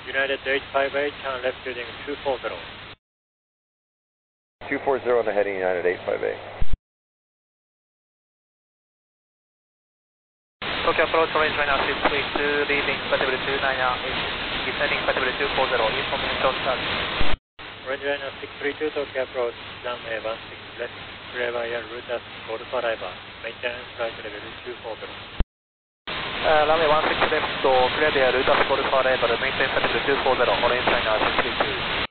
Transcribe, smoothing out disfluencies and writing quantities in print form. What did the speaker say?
United 858, turn left heading 240. 240 on the heading United 858. Tokyo approach range runway 632, leaving compatible 298, descending compatible 240, information start. Range liner 632, Tokyo approach, runway 16 left, clear via Rutas Golf Arrival, maintenance flight level 240. Runway 16 left, clear via Rutas Golf Arrival, maintenance compatible 240, orange liner 632.